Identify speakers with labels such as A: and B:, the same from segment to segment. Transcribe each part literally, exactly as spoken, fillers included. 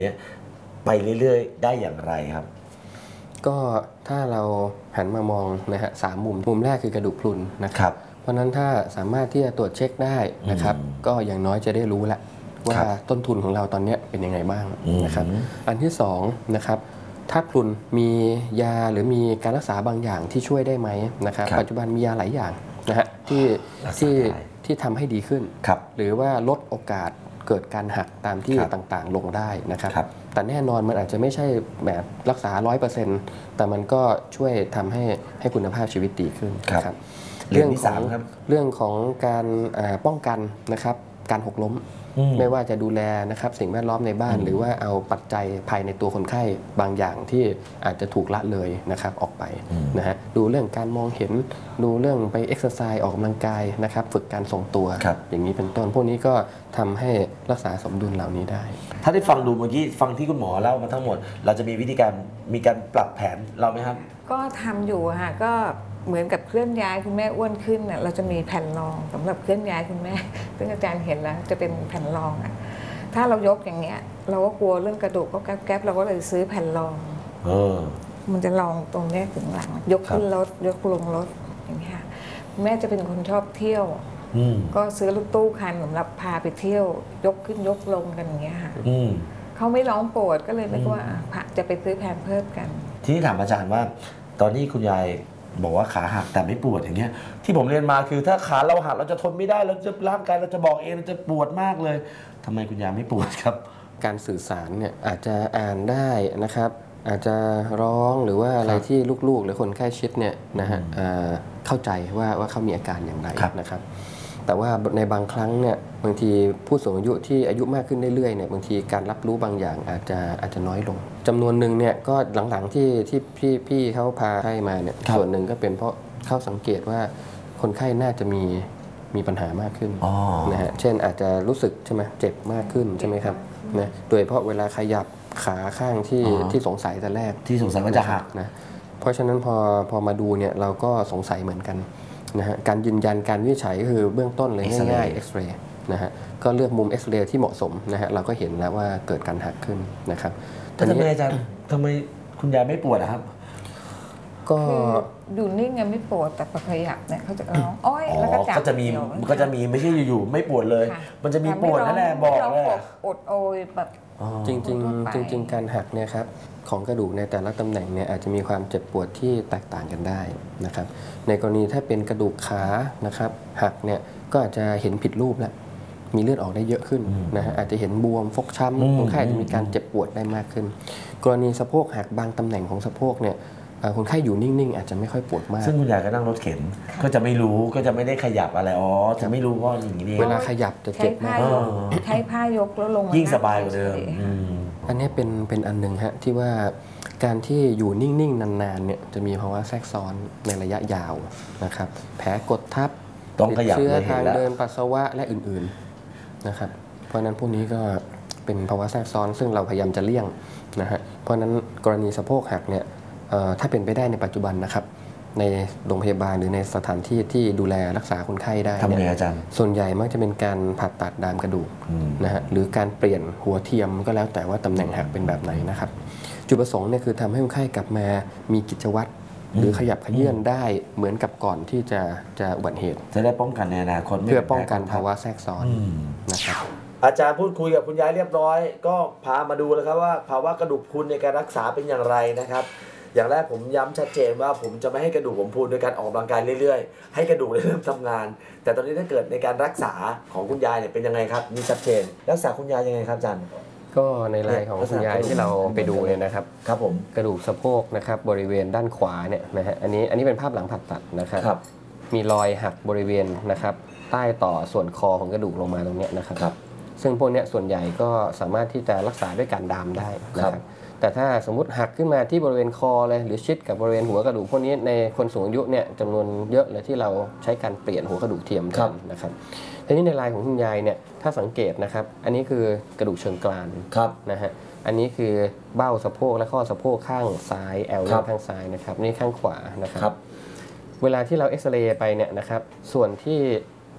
A: ไปเรื่อยๆได้อย่างไรครับ
B: ก็ถ้าเราหันมามองนะฮะสามมุมมุมแรกคือกระดูกพรุนนะครับเพราะนั้นถ้าสามารถที่จะตรวจเช็คได้นะครับก็อย่างน้อยจะได้รู้ละว่าต้นทุนของเราตอนนี้เป็นยังไงบ้างนะครับอันที่สองนะครับถ้าพรุนมียาหรือมีการรักษาบางอย่างที่ช่วยได้ไหมนะครับปัจจุบันมียาหลายอย่างนะฮะที่ที่ที่ทำให้ดีขึ้นหรือว่าลดโอกาสเกิดการหักตามที่ต่างๆลงได้นะครับแต่แน่นอนมันอาจจะไม่ใช่แบบรักษา ร้อยเปอร์เซ็นต์ แต่มันก็ช่วยทำให้ให้คุณภาพชีวิตดีขึ้นครับเรื่องของเรื่องของการป้องกันนะครับการหกล้มไม่ว่าจะดูแลนะครับสิ่งแวดล้อมในบ้านหรือว่าเอาปัจจัยภายในตัวคนไข้บางอย่างที่อาจจะถูกละเลยนะครับออกไปนะฮะดูเรื่องการมองเห็นดูเรื่องไปเอ็กซ์ไซส์ออกกำลังกายนะครับฝึกการทรงตัวอย่างนี้เป็นต้นพวกนี้ก็ทำให้รักษาสมดุลเหล่านี้ได้
A: ถ้าได้ฟังดูเมื่อกี้ฟังที่คุณหมอเล่ามาทั้งหมดเราจะมีวิธีการมีการปรับแผนเราไหมครับ
C: ก็ทำอยู่ค่ะก็เหมือนกับเคลื่อนย้ายคุณแม่อ้วนขึ้นน่ะเราจะมีแผ่นรองสำหรับเคลื่อนย้ายคุณแม่ซึ่งอาจารย์เห็นแล้วจะเป็นแผ่นรองอ่ะถ้าเรายกอย่างเงี้ยเราก็กลัวเรื่องกระดูกก็แก๊บๆเราก็เลยซื้อแผ่นรองเออมันจะรองตรงนี้ถึงหลังยกขึ้นรถยกลงรถอย่างเงี้ยแม่จะเป็นคนชอบเที่ยวก็ซื้อรถตู้คันสำหรับพาไปเที่ยวยกขึ้นยกลงกันอย่างเงี้ยค่ะเขาไม่ร้องปวดก็เลยนึกว่าจะไปซื้อแผ่นเพิ่มกัน
A: ทีนี้ถามอาจารย์ว่าตอนนี้คุณยายบอกว่าขาหักแต่ไม่ปวดอย่างเงี้ยที่ผมเรียนมาคือถ้าขาเราหักเราจะทนไม่ได้เราจะร่างกายเราจะบอกเองเราจะปวดมากเลยทำไมคุณยายไม่ปวดครับ
B: การสื่อสารเนี่ยอาจจะอ่านได้นะครับอาจจะร้องหรือว่าอะไรที่ลูกๆหรือคนใกล้ชิดเนี่ยนะฮะเข้าใจว่าว่าเขามีอาการอย่างไรนะครับแต่ว่าในบางครั้งเนี่ยบางทีผู้สูงอายุที่อายุมากขึ้นเรื่อยๆเนี่ยบางทีการรับรู้บางอย่างอาจจะอาจจะน้อยลงจำนวนหนึ่งเนี่ยก็หลังๆที่ที่พี่พี่เขาพาให้มาเนี่ยส่วนหนึ่งก็เป็นเพราะเขาสังเกตว่าคนไข้น่าจะมีมีปัญหามากขึ้นนะฮะเช่นอาจจะรู้สึกใช่ไหมเจ็บมากขึ้นใช่ไหมครับนะโดยเฉพาะเวลาขยับขาข้างที่ที่สงสัยแต่แรก
A: ที่สงสัยว่าจะหัก
B: นะเพราะฉะนั้นพอพอมาดูเนี่ยเราก็สงสัยเหมือนกันนะฮะการยืนยันการวินิจฉัยก็คือเบื้องต้นเลยง่ายๆเอ็กซเรย์นะฮะก็เลือกมุมเอ็กซเรย์ที่เหมาะสมนะฮะเราก็เห็นแล้วว่าเกิดการหักขึ้นนะครับ
A: แต่ทำไมอาจารย์ทำไมคุณยายไม่ปวดนะครับ
C: ก็ดูนิ่งไงไม่ปวดแต่พอขยับเนี่ยเขาจะร้องอ้อยแล้วก็จับ
A: ก็จะมีก็จะมีไม่ใช่อยู่ๆไม่ปวดเลยมันจะมีปวดนั่นแหละบอกเลย
C: อดโอยแบบ
B: จริงๆจริงๆการหักเนี่ยครับของกระดูกในแต่ละตำแหน่งเนี่ยอาจจะมีความเจ็บปวดที่แตกต่างกันได้นะครับในกรณีถ้าเป็นกระดูกขานะครับหักเนี่ยก็อาจจะเห็นผิดรูปแล้วมีเลือดออกได้เยอะขึ้นนะฮะอาจจะเห็นบวมฟกช้ำคนไข้อาจจะมีการเจ็บปวดได้มากขึ้นกรณีสะโพกหักบางตำแหน่งของสะโพกเนี่ยคนไข้อยู่นิ่งๆอาจจะไม่ค่อยปวดมาก
A: ซึ่งคุณยายก็นั่งรถเข็นก็จะไม่รู้ก็จะไม่ได้ขยับอะไรอ๋อจะไม่รู้ว่าอย่างนี้
B: เวลาขยับจะเจ็บมาก
C: ใช้ผ้ายกแล้วลง
A: ยิ่งสบายกว่าเดิม
B: อันนี้เป็นเป็นอันหนึ่งฮะที่ว่าการที่อยู่นิ่งๆนานๆเนี่ยจะมีภาวะแทรกซ้อนในระยะยาวนะครับแผลกดทับติดเชื้อทางเดินปัสสาวะและอื่นๆนะครับเพราะนั้นพวกนี้ก็เป็นภาวะแทรกซ้อนซึ่งเราพยายามจะเลี่ยงนะฮะเพราะนั้นกรณีสะโพกหักเนี่ยถ้าเป็นไปได้ในปัจจุบันนะครับในโรงพยาบาลหรือในสถานที่ที่ดูแลรักษาคนไข้ได้เนี่ยส่วนใหญ่มักจะเป็นการผ่าตัดดามกระดูกนะฮะหรือการเปลี่ยนหัวเทียมก็แล้วแต่ว่าตำแหน่งหักเป็นแบบไหนนะครับจุดประสงค์เนี่ยคือทำให้คนไข้กลับมามีกิจวัตรหรือขยับเขยื้อนได้เหมือนกับก่อนที่จะจะอุบัติเหตุ
A: จะได้ป้องกันในอนาคต
B: เพื่อป้องกันภาวะแทรกซ้อนนะครับ
A: อาจารย์พูดคุยกับคุณยายเรียบร้อยก็พามาดูแล้วครับว่าภาวะกระดูกพรุนในการรักษาเป็นอย่างไรนะครับอย่างแรกผมย้ำชัดเจนว่าผมจะไม่ให้กระดูกผมพรุนโดยการออกกำลังกายเรื่อยๆให้กระดูกเริ่มทำงานแต่ตอนนี้ถ้าเกิดในการรักษาของคุณยายเนี่ยเป็นยังไงครับมีชัดเจนรักษาคุณยายยังไงครับอาจารย์
B: ก็ในรายของคุณยายที่เราไปดูเนี่ยนะครับ
A: ครับผม
B: กระดูกสะโพกนะครับบริเวณด้านขวาเนี่ยนะฮะอันนี้อันนี้เป็นภาพหลังผ่าตัดนะครับมีรอยหักบริเวณนะครับใต้ต่อส่วนคอของกระดูกลงมาตรงนี้นะครับซึ่งพวกนี้ส่วนใหญ่ก็สามารถที่จะรักษาด้วยการดามได้นะครับแต่ถ้าสมมุติหักขึ้นมาที่บริเวณคอเลยหรือชิดกับบริเวณหัวกระดูกพวกนี้ในคนสูงอายุเนี่ยจำนวนเยอะเลยที่เราใช้การเปลี่ยนหัวกระดูกเทียมกันนะครับทีนี้ในรายของคุณยายเนี่ยถ้าสังเกตนะครับอันนี้คือกระดูกเชิงกรานนะฮะอันนี้คือเบ้าสะโพกและข้อสะโพกข้างซ้ายแอลข้างซ้ายนะครับนี่ข้างขวานะครับเวลาที่เราเอ็กซเรย์ไปเนี่ยนะครับส่วนที่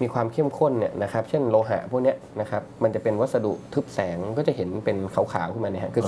B: มีความเข้มข้นเนี่ยนะครับเช่นโลหะพวกเนี้ยนะครับมันจะเป็นวัสดุทึบแสงก็จะเห็นเป็นขาวๆขึ้นมาเนี่ยฮะคือ